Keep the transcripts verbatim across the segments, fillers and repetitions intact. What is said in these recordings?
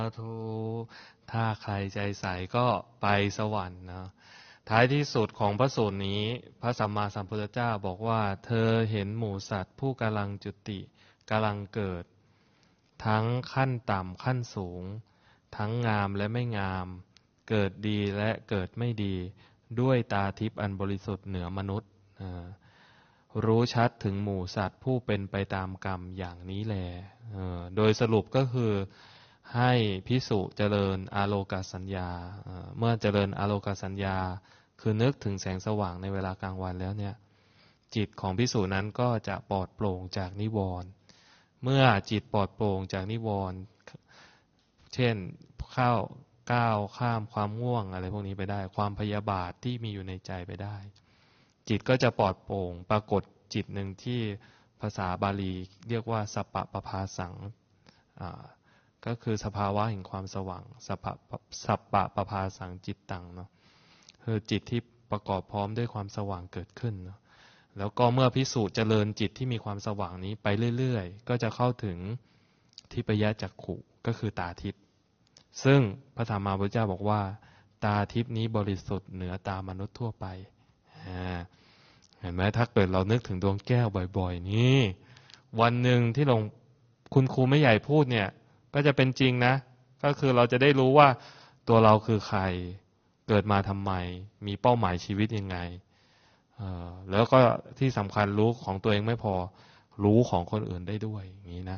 ธุถ้าใครใจใสก็ไปสวรรค์นะท้ายที่สุดของพระสูตรนี้พระสัมมาสัมพุทธเจ้าบอกว่าเธอเห็นหมู่สัตว์ผู้กำลังจุติกำลังเกิดทั้งขั้นต่ำขั้นสูงทั้งงามและไม่งามเกิดดีและเกิดไม่ดีด้วยตาทิพย์อันบริสุทธิ์เหนือมนุษย์รู้ชัดถึงหมู่สัตว์ผู้เป็นไปตามกรรมอย่างนี้แลโดยสรุปก็คือให้ภิกษุเจริญอาโลกสัญญาเมื่อเจริญอาโลกสัญญาคือนึกถึงแสงสว่างในเวลากลางวันแล้วเนี่ยจิตของภิกษุนั้นก็จะปลอดโปร่งจากนิวรณ์เมื่อจิตปลอดโปร่งจากนิวรณ์เช่นเข้าก้าวข้ามความง่วงอะไรพวกนี้ไปได้ความพยาบาทที่มีอยู่ในใจไปได้จิตก็จะปลอดโปร่งปรากฏจิตหนึ่งที่ภาษาบาลีเรียกว่าสัปปะปภาสังก็คือสภาวะแห่งความสว่างสัพพะสัพปะปภาสังจิตตังเนาะคือจิตที่ประกอบพร้อมด้วยความสว่างเกิดขึ้นเนาะแล้วก็เมื่อภิกษุเจริญจิตที่มีความสว่างนี้ไปเรื่อยๆก็จะเข้าถึงทิพยจักขุก็คือตาทิพย์ซึ่งพระธรรมพุทธเจ้าบอกว่าตาทิพย์นี้บริสุทธิ์เหนือตามนุษย์ทั่วไปเห็นไหมถ้าเกิดเรานึกถึงดวงแก้วบ่อยๆนี่วันหนึ่งที่หลวงคุณครูไม่ใหญ่พูดเนี่ยก็จะเป็นจริงนะก็คือเราจะได้รู้ว่าตัวเราคือใครเกิดมาทำไมมีเป้าหมายชีวิตยังไงแล้วก็ที่สำคัญรู้ของตัวเองไม่พอรู้ของคนอื่นได้ด้วยอย่างนี้นะ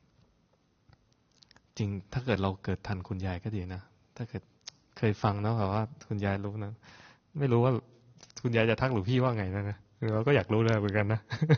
จริงถ้าเกิดเราเกิดทันคุณยายก็ดีนะถ้าเกิดเคยฟังนะแบบว่าคุณยายรู้นะไม่รู้ว่าคุณยายจะทักหรือพี่ว่าไงนะนะเราก็อยากรู้เลยเหมือนกันนะ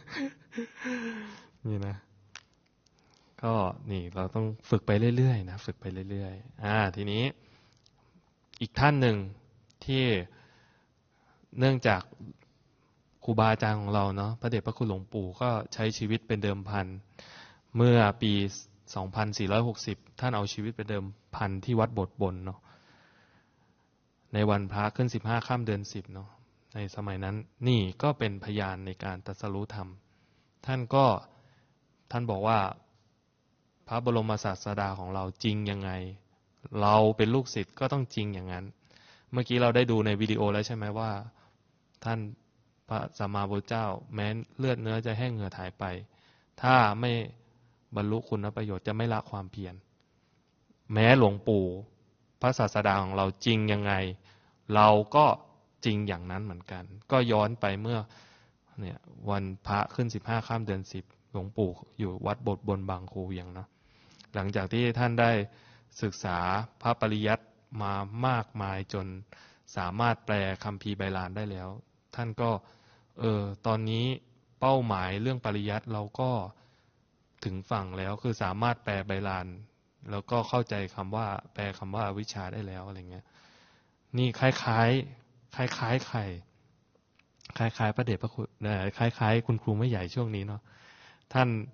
นี่นะก็นี่เราต้องฝึกไปเรื่อยๆนะฝึกไปเรื่อยๆอ่าทีนี้อีกท่านหนึ่งที่เนื่องจากครูบาอาจารย์ของเราเนาะพระเดชพระคุณหลวงปู่ก็ใช้ชีวิตเป็นเดิมพันเมื่อปีสองพันสี่ร้อยหกสิบท่านเอาชีวิตเป็นเดิมพันที่วัดโบสถ์บนเนาะในวันพระขึ้นสิบห้าค่ำเดือนสิบเนาะในสมัยนั้นนี่ก็เป็นพยานในการตรัสรู้ธรรมท่านก็ท่านบอกว่าพระบรมศาสดาของเราจริงยังไงเราเป็นลูกศิษย์ก็ต้องจริงอย่างนั้นเมื่อกี้เราได้ดูในวิดีโอแล้วใช่ไหมว่าท่านพระสัมมาสัมพุทธเจ้าแม้เลือดเนื้อจะแห้งเหงื่อถ่ายไปถ้าไม่บรรลุคุณประโยชน์จะไม่ละความเพียรแม้หลวงปู่พระศาสดาของเราจริงยังไงเราก็จริงอย่างนั้นเหมือนกันก็ย้อนไปเมื่อเนี่ยวันพระขึ้นสิบห้าค่ำเดือนสิบหลวงปู่อยู่วัดโบสถ์บนบางคูอย่างเนาะหลังจากที่ท่านได้ศึกษาพระปริยัติมามากมายจนสามารถแปลคัมภีร์ไบลานได้แล้วท่านก็เออตอนนี้เป้าหมายเรื่องปริยัติเราก็ถึงฝั่งแล้วคือสามารถแปลไบลานแล้วก็เข้าใจคำว่าแปลคำว่าอวิชชาได้แล้วอะไรเงี้ยนี่คล้ายๆคล้ายๆใครคล้ายๆพระเดชพระคุณคล้ายๆคุณครูไม่ใหญ่ช่วงนี้เนาะท่าน